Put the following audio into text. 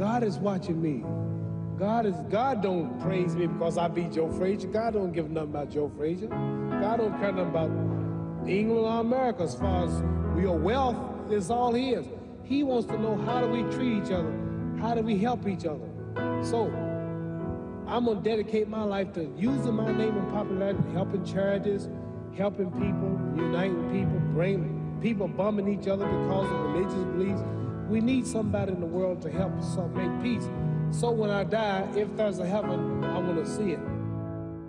God is watching me. God don't praise me because I beat Joe Frazier. God don't give nothing about Joe Frazier. God don't care nothing about England or America as far as your wealth is all his. He wants to know, how do we treat each other? How do we help each other? So I'm gonna dedicate my life to using my name and popularity, helping charities, helping people, uniting people, bringing people bumming each other because of religious beliefs. We need somebody in the world to help us make peace. So when I die, if there's a heaven, I want to see it.